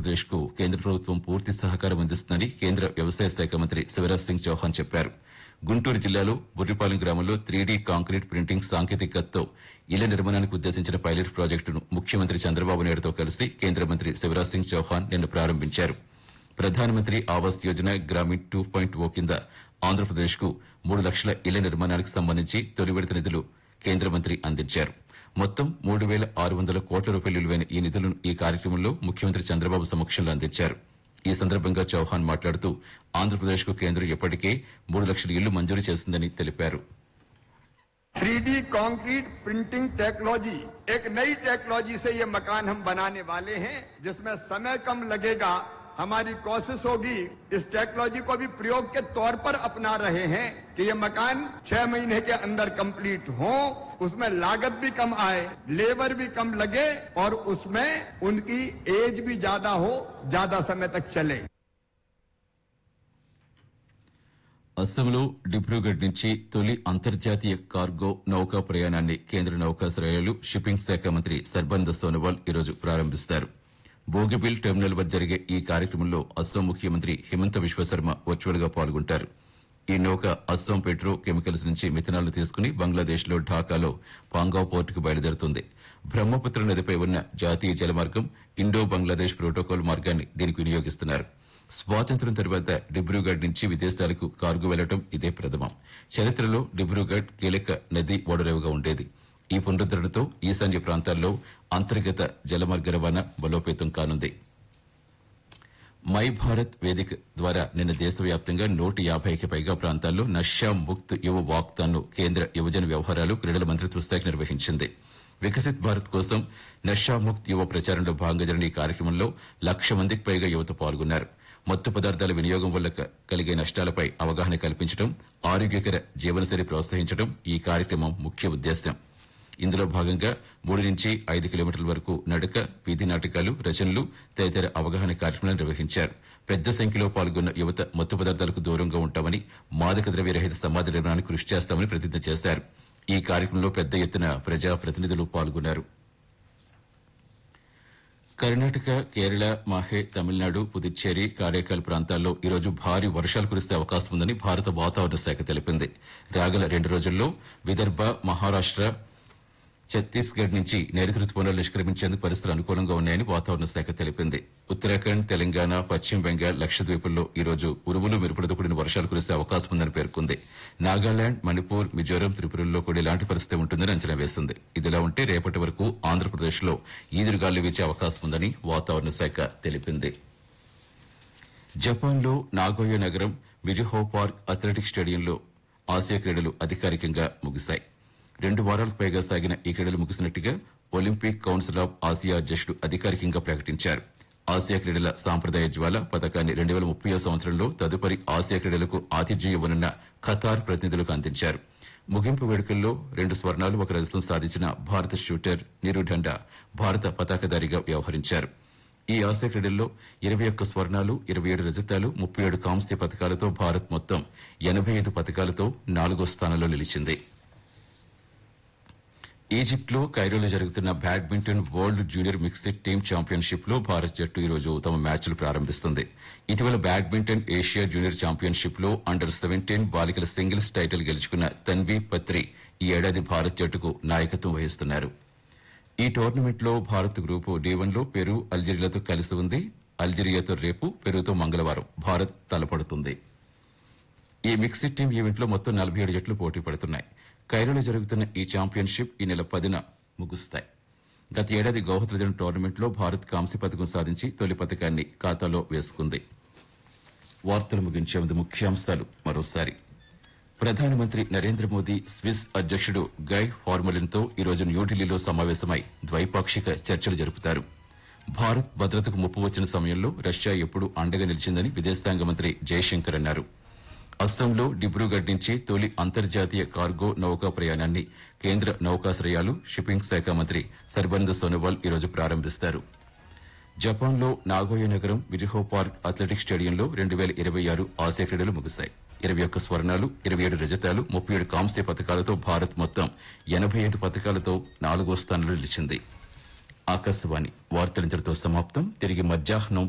ఆంధ్రప్రదేశ్ కు కేంద్ర ప్రభుత్వం పూర్తి సహకారం అందిస్తుందని కేంద్ర వ్యవసాయ శాఖ మంత్రి శివరాజ్ సింగ్ చౌహాన్ చెప్పారు. గుంటూరు జిల్లాలో బుర్రిపాలెం గ్రామంలో 3D కాంక్రీట్ ప్రింటింగ్ సాంకేతికతతో ఇళ్ల నిర్మాణానికి ఉద్దేశించిన పైలట్ ప్రాజెక్టును ముఖ్యమంత్రి చంద్రబాబు నాయుడుతో కలిసి కేంద్ర మంత్రి శివరాజ్ సింగ్ చౌహాన్ నిన్న ప్రారంభించారు. ప్రధానమంత్రి ఆవాస్ యోజన గ్రామీణ్ 2.0 కింద ఆంధ్రప్రదేశ్ కు 3 లక్షల ఇళ్ల నిర్మాణానికి సంబంధించి తొలి విడత నిధులు కేంద్ర మంత్రి అందించారు. మొత్తం 3,600 కోట్ల రూపాయలు విలువైన ఈ నిధులను ఈ కార్యక్రమంలో ముఖ్యమంత్రి చంద్రబాబు సమక్షంలో అందించారు. ఈ సందర్భంగా చౌహాన్ మాట్లాడుతూ ఆంధ్రప్రదేశ్ కు కేంద్రం ఇప్పటికే 3 లక్షల ఇళ్లు మంజూరు చేసిందని తెలిపారు. 3D कंक्रीट प्रिंटिंग टेक्नोलॉजी एक नई टेक्नोलॉजी से ये मकान हम बनाने वाले हैं जिसमें समय कम लगेगा. हमारी कोशिश होगी इस टेक्नोलॉजी को भी प्रयोग के तौर पर अपना रहे हैं कि ये मकान 6 महीने के अंदर कंप्लीट हो, उसमें लागत भी कम आए, लेबर भी कम लगे और उसमें उनकी एज भी ज्यादा हो, ज्यादा समय तक चले. అస్సాంలో డిబ్రూగఢ్ నుంచి తొలి అంతర్జాతీయ కార్గో నౌకా ప్రయాణాన్ని కేంద్ర నౌకాశ్రయాలు షిప్పింగ్ శాఖ మంత్రి సర్బానంద్ సోనోవాల్ ఈరోజు ప్రారంభిస్తారు. బోగిబిల్ టెర్మినల్ వద్ద జరిగే ఈ కార్యక్రమంలో అస్సాం ముఖ్యమంత్రి హిమంత విశ్వశర్మ వర్చువల్ గా పాల్గొంటారు. ఈ నౌక అస్సాం పెట్రో కెమికల్స్ నుంచి మిథనాల్ను తీసుకుని బంగ్లాదేశ్లో ఢాకాలో పాంగావ్ పోర్టుకు బయలుదేరుతుంది. బ్రహ్మపుత్ర నదిపై ఉన్న జాతీయ జలమార్గం ఇండో బంగ్లాదేశ్ ప్రోటోకాల్ మార్గాన్ని దీనికి వినియోగిస్తున్నారు. స్వాతంత్ర్యం తర్వాత డిబ్రూగఢ్ నుంచి విదేశాలకు కార్గో వెళ్లడం ఇదే ప్రథమం. చరిత్రలో డిబ్రూగఢ్ కీలక నది ఓడరేవుగా ఉండేది. ఈ పునరుద్దరణతో ఈశాన్య ప్రాంతాల్లో అంతర్గత జలమార్గ రవాణా బలోపేతం కానుంది. మై భారత్ వేదిక ద్వారా నిన్న దేశవ్యాప్తంగా 150కి పైగా ప్రాంతాల్లో నషా ముక్త్ యువ వాక్థాన్ను కేంద్ర యువజన వ్యవహారాలు క్రీడల మంత్రిత్వ శాఖ నిర్వహించింది. వికసిత్ భారత్ కోసం నషా ముక్త్ యువ ప్రచారంలో భాగంగా జరిగిన ఈ కార్యక్రమంలో 1,00,000 మందికి పైగా యువత పాల్గొన్నారు. మత్తు పదార్థాల వినియోగం వల్ల కలిగే నష్టాలపై అవగాహన కల్పించడం, ఆరోగ్యకర జీవనశైలి ప్రోత్సహించడం ఈ కార్యక్రమం ముఖ్య ఉద్దేశ్యం. ఇందులో భాగంగా 3 నుంచి 5 కిలోమీటర్ల వరకు నడక, వీధి నాటకాలు, రచనలు తదితర అవగాహన కార్యక్రమాలు నిర్వహించారు. పెద్ద సంఖ్యలో పాల్గొన్న యువత మత్తు పదార్థాలకు దూరంగా ఉంటామని, మాదక ద్రవ్య రహిత సమాజ నిర్మాణానికి కృషి చేస్తామని ప్రతిజ్ఞ చేశారు. ఈ కార్యక్రమంలో పెద్ద ఎత్తున ప్రజా ప్రతినిధులు పాల్గొన్నారు. కర్ణాటక, కేరళ, మాహే, తమిళనాడు, పుదుచ్చేరి, కారైకాల్ ప్రాంతాల్లో ఈరోజు భారీ వర్షాలు కురిసే అవకాశం ఉందని భారత వాతావరణ శాఖ తెలిపింది. రాగల 2 రోజుల్లో విదర్భ, మహారాష్ట, ఛత్తీస్గఢ్ నుంచి నైరుతి రుతుపవనాలు నిష్క్రమించేందుకు పరిస్థితులు అనుకూలంగా ఉన్నాయని వాతావరణ శాఖ తెలిపింది. ఉత్తరాఖండ్, తెలంగాణ, పశ్చిమ బెంగాల్, లక్షద్వీపుల్లో ఈరోజు ఉరుములు మెరుపులతో కూడిన వర్షాలు కురిసే అవకాశం ఉందని పేర్కొంది. నాగాలాండ్, మణిపూర్, మిజోరాం, త్రిపురల్లో కూడా ఇలాంటి పరిస్థితి ఉంటుందని అంచనా వేసింది. ఇదిలా ఉంటే రేపటి వరకు ఆంధ్రప్రదేశ్లో ఈదురుగాలు వీచే అవకాశం ఉందని వాతావరణ శాఖ తెలిపింది. జపాన్లో నాగోయా నగరం మిజుహో పార్క్ అథ్లెటిక్స్ స్టేడియంలో ఆసియా క్రీడలు అధికారికంగా ముగిశాయి. 2 వారాలకు పైగా సాగిన ఈ క్రీడలు ముగిసినట్టుగా ఒలింపిక్ కౌన్సిల్ ఆఫ్ ఆసియా అధ్యక్షుడు అధికారికంగా ప్రకటించారు. ఆసియా క్రీడల సాంప్రదాయ జ్వాల పథకాన్ని 2030 సంవత్సరంలో తదుపరి ఆసియా క్రీడలకు ఆతిథ్యం ఇవ్వనున్న ఖతార్ ప్రతినిధులకు అందించారు. ముగింపు వేడుకల్లో 2 స్వర్ణాలు, 1 రజతం సాధించిన భారత షూటర్ నీరు ఢండా భారత పతాకధారిగా వ్యవహరించారు. ఈ ఆసియా క్రీడల్లో 21 స్వర్ణాలు, 27 రజతాలు, 37 కాంస్య పథకాలతో భారత్ మొత్తం 85 పథకాలతో 4వ స్థానంలో నిలిచింది. ఈజిప్ట్లో కైరోలో జరుగుతున్న badminton world junior mixed team championship లో భారత్ జట్టు ఈరోజు తమ మ్యాచ్లు ప్రారంభిస్తుంది. ఇటీవల బ్యాడ్మింటన్ ఏషియా జూనియర్ ఛాంపియన్షిప్ లో అండర్-17 బాలికల సింగిల్స్ టైటిల్ గెలుచుకున్న తన్వీ పత్రి ఈ ఏడాది భారత్ జట్టుకు నాయకత్వం వహిస్తున్నారు. ఈ టోర్నమెంట్లో భారత్ గ్రూపు D1లో పెరు, అల్జీరియాతో కలిసి ఉంది. అల్జీరియాతో రేపు, పెరుతో మంగళవారం భారత్ తలపడుతుంది. ఈ మిక్స్డ్ టీమ్ ఈవెంట్లో మొత్తం 47 జట్లు పోటీ పడుతున్నాయి. కైరోలో జరుగుతున్న ఈ ఛాంపియన్షిప్ ఈ నెల 10న ముగుస్తాయి. గత ఏడాది గౌహతిలో జరిగిన టోర్నమెంట్లో భారత్ కాంస్య పథకం సాధించి తొలి పథకాన్ని ఖాతాలో వేసుకుంది. వార్తలు ముగించే ముందు ముఖ్యాంశాలు మరోసారి. ప్రధానమంత్రి నరేంద్ర మోదీ స్విస్ అధ్యక్షుడు గై ఫార్మలిన్తో ఈరోజు న్యూఢిల్లీలో సమావేశమై ద్వైపాక్షిక చర్చలు జరుపుతారు. భారత్ భద్రతకు ముప్పు వచ్చిన సమయంలో రష్యా ఎప్పుడూ అండగా నిలిచిందని విదేశాంగ మంత్రి జయశంకర్ అన్నారు. అస్సాంలో డిబ్రూగఢ్ నుంచి తొలి అంతర్జాతీయ కార్గో నౌకా ప్రయాణాన్ని కేంద్ర నౌకాశ్రయాలు షిప్పింగ్ శాఖ మంత్రి సర్బానంద్ సోనోవాల్ ఈరోజు ప్రారంభిస్తారు. జపాన్లో నాగోయా నగరం మిజుహో పార్క్ అథ్లెటిక్స్ స్టేడియంలో 2026 ఆసియా క్రీడలు ముగిశాయి. 21 స్వర్ణాలు, 27 రజతాలు, 37 కాంస్య పథకాలతో భారత్ మొత్తం 85 పథకాలతో 4వ స్థానంలో నిలిచింది. ఆకాశవాణి వార్తలింతటితో సమాప్తం. తిరిగి మధ్యాహ్నం